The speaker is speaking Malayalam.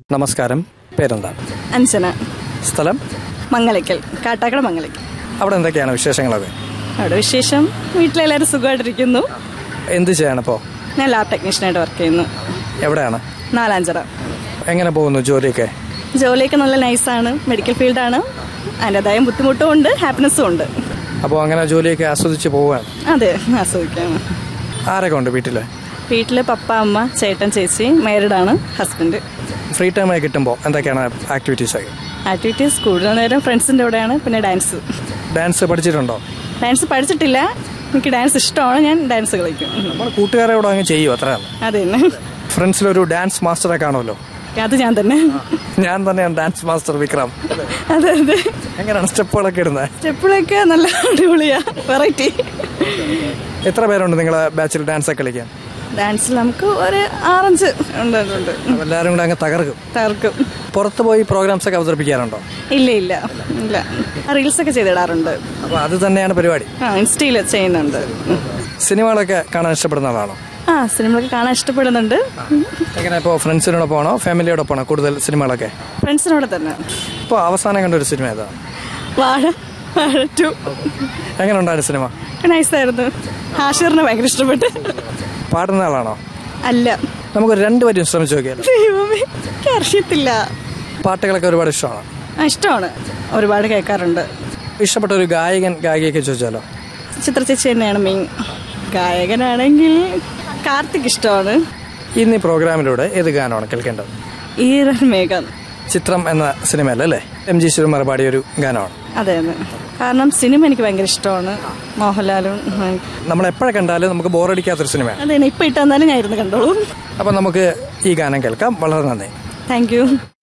നമസ്കാരം, പേരെന്താണ്? അഞ്ജന. സ്ഥലം? മംഗലയ്ക്കൽ, കാട്ടാക്കട മംഗലയ്ക്കൽ. അവിടെ എന്തൊക്കെയാണ് വിശേഷങ്ങളൊക്കെ? അവിടെ വിശേഷം, വീട്ടിലെല്ലാവരും സുഖമായിട്ടിരിക്കുന്നു. എന്ത് ചെയ്യാണിപ്പോൾ? ഞാൻ ലാബ് ടെക്നീഷ്യനായിട്ട് വർക്ക് ചെയ്യുന്നു. എവിടെയാണ്? നാലാഞ്ചിറ. എങ്ങനെ പോകുന്നു ജോലിയൊക്കെ? ജോലിയൊക്കെ നല്ല നൈസാണ്. മെഡിക്കൽ ഫീൽഡാണ്. അതിൻ്റെതായ ബുദ്ധിമുട്ടും ഉണ്ട്, ഹാപ്പിനെസ്സും ഉണ്ട്. അപ്പോൾ അങ്ങനെ ജോലിയൊക്കെ ആസ്വദിച്ച് പോവുകയാണ്? അതെ, ആസ്വദിക്കാണ്. ആരൊക്കെ ഉണ്ട് വീട്ടിൽ? വീട്ടിൽ പപ്പ, അമ്മ, ചേട്ടൻ, ചേച്ചി, മാരീഡാണ്, ഹസ്ബൻഡ്. ഫ്രീ ടൈമായി കിട്ടുമ്പോൾ എന്തൊക്കെയാണ് ആക്ടിവിറ്റീസൊക്കെ? ആക്ടിവിറ്റീസ് കൂടുതൽ നേരം ഫ്രണ്ട്സിൻ്റെ കൂടെയാണ്. പിന്നെ ഡാൻസ്. ഡാൻസ് പഠിച്ചിട്ടുണ്ടോ? ഡാൻസ് പഠിച്ചിട്ടില്ല. എനിക്ക് ഡാൻസ് ഇഷ്ടമാണ്. ഞാൻ ഡാൻസ് കളിക്കും. നമ്മൾ കൂട്ടുകാരോട് അങ്ങ് ചെയ്യും, അത്രയാണ്. അതെ തന്നെ. ഫ്രണ്ട്സിലൊരു ഡാൻസ് മാസ്റ്ററെ കാണുമല്ലോ? അത് ഞാൻ തന്നെ. ഞാൻ തന്നെയാണ് ഡാൻസ് മാസ്റ്റർ വിക്രം. അതെ അതെ. എങ്ങനെയാണ് സ്റ്റെപ്പുകളൊക്കെ ഇടുന്നത്? സ്റ്റെപ്പുകളൊക്കെ നല്ല അടിപൊളിയാ, വെറൈറ്റി. എത്ര പേരുണ്ട് നിങ്ങളെ ബാച്ചിൽ ഡാൻസ് ഒക്കെ കളിക്കാൻ? ഡാൻസിൽ നമുക്ക് ഒരു 6-5 ഉണ്ട്. എല്ലാവരും കൂടെ അങ്ങ് തകർക്കും. പുറത്ത് പോയി പ്രോഗ്രാംസ് ഒക്കെ അവതരിപ്പിക്കാറുണ്ടോ? ഇല്ല. റീൽസ് ഒക്കെ ചെയ്തിടാറുണ്ട്. അപ്പോൾ അത് തന്നെയാണ് പരിപാടി? ഇൻസ്റ്റയിൽ ചെയ്യുന്നുണ്ട്. സിനിമകളൊക്കെ കാണാൻ ഇഷ്ടപ്പെടുന്ന ആളാണോ? സിനിമകളൊക്കെ കാണാൻ ഇഷ്ടപ്പെടുന്നുണ്ട്. എങ്ങനെ ഇപ്പോൾ ഫ്രണ്ട്സിനോടൊപ്പമാണോ ഫാമിലിയോടൊപ്പമാണോ കൂടുതൽ സിനിമകളൊക്കെ? ഫ്രണ്ട്സിനോട് തന്നെ. ഇപ്പോൾ അവസാനം കണ്ട ഒരു സിനിമ ഏതാണ്? വാഴ 2. എങ്ങനെ ഉണ്ടായിരുന്നു സിനിമ? നൈസായിരുന്നു. ഹാഷിറിനെ ഭയങ്കര ഇഷ്ടപ്പെട്ടു. പാടുന്ന ആളാണോ? അല്ല. നമുക്കൊരു 2 വരും ശ്രമിച്ചു നോക്കിയാലോ? ദൈവമേ, എനിക്ക് അറിയത്തില്ല. പാട്ടുകളൊക്കെ ഒരുപാട് ഇഷ്ടമാണ്? ഇഷ്ടമാണ്, ഒരുപാട് കേൾക്കാറുണ്ട്. ഇഷ്ടപ്പെട്ട ഒരു ഗായകൻ ഗായികയൊക്കെ ചോദിച്ചാലോ? ചിത്ര ചേച്ചി തന്നെയാണ് മെയിൻ. ഗായകനാണെങ്കിൽ കാർത്തിക് ഇഷ്ടമാണ്. ഇന്ന് ഈ പ്രോഗ്രാമിലൂടെ ഏത് ഗാനമാണ് കേൾക്കേണ്ടത്? ഈറൻ മേഘം. ചിത്രം എന്ന സിനിമയല്ലേ? MG ശ്രീകുമാർ പാടിയൊരു ഗാനമാണ്. അതെ. കാരണം സിനിമ എനിക്ക് ഭയങ്കര ഇഷ്ടമാണ്. മോഹൻലാലും. നമ്മൾ എപ്പോഴെ കണ്ടാലും നമുക്ക് ബോറടിക്കാത്തൊരു സിനിമയാണ്. അതെ, ഇപ്പം ഇട്ട് തന്നാലും ഞാൻ ഇരുന്ന് കണ്ടോളൂ. അപ്പം നമുക്ക് ഈ ഗാനം കേൾക്കാം. വളരെ നന്ദി. Thank you.